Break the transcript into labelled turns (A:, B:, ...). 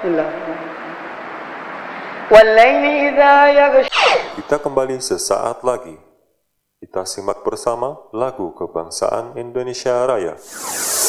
A: Kita kembali sesaat lagi. Kita simak bersama lagu kebangsaan Indonesia Raya.